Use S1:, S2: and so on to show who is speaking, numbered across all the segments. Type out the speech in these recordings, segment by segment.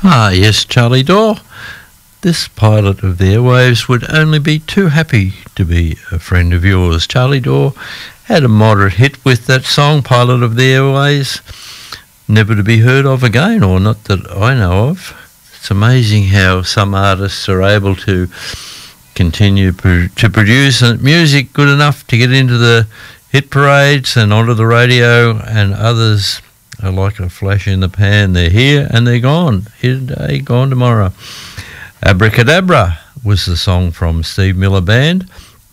S1: Ah, yes, Charlie Dore. This pilot of the airwaves would only be too happy to be a friend of yours. Charlie Dore had a moderate hit with that song, Pilot of the Airways, never to be heard of again, or not that I know of. It's amazing how some artists are able to continue to produce music good enough to get into the hit parades and onto the radio, and others are like a flash in the pan. They're here and they're gone. Here today, gone tomorrow. Abracadabra was the song from Steve Miller Band.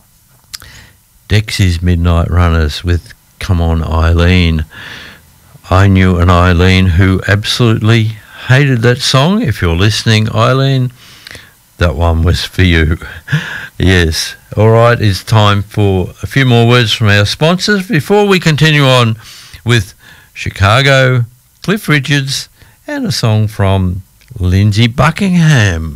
S1: Dexy's Midnight Runners with Come On Eileen. I knew an Eileen who absolutely hated that song. If you're listening, Eileen, that one was for you. Yes. All right, it's time for a few more words from our sponsors before we continue on with Chicago, Cliff Richards, and a song from Lindsey Buckingham,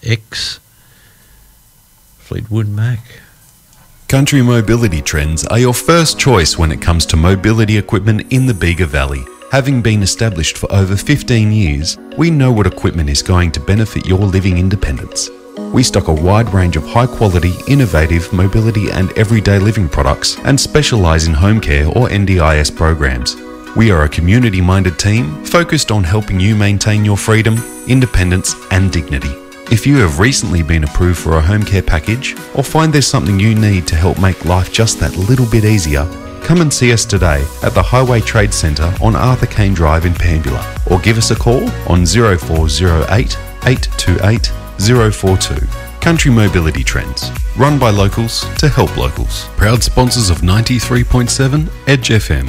S1: ex-Fleetwood Mac.
S2: Country Mobility Trends are your first choice when it comes to mobility equipment in the Bega Valley. Having been established for over 15 years, we know what equipment is going to benefit your living independence. We stock a wide range of high-quality, innovative mobility and everyday living products and specialise in home care or NDIS programs. We are a community-minded team focused on helping you maintain your freedom, independence and dignity. If you have recently been approved for a home care package or find there's something you need to help make life just that little bit easier, come and see us today at the Highway Trade Centre on Arthur Kane Drive in Pambula, or give us a call on 0408 828 042. Country Mobility Trends, run by locals to help locals. Proud sponsors of 93.7 Edge FM.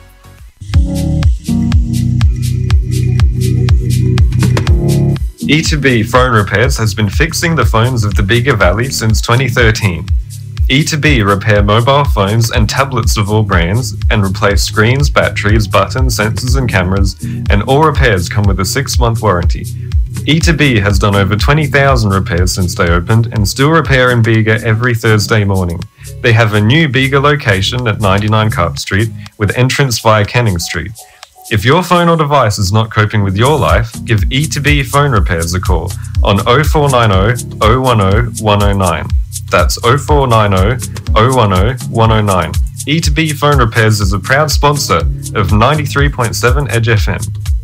S3: E2B Phone Repairs has been fixing the phones of the Bega Valley since 2013. E2B repair mobile phones and tablets of all brands and replace screens, batteries, buttons, sensors and cameras, and all repairs come with a 6-month warranty. E2B has done over 20,000 repairs since they opened and still repair in Bega every Thursday morning. They have a new Bega location at 99 Carp Street with entrance via Canning Street. If your phone or device is not coping with your life, give E2B Phone Repairs a call on 0490 010 109. That's 0490 010 109. E2B Phone Repairs is a proud sponsor of 93.7 Edge FM.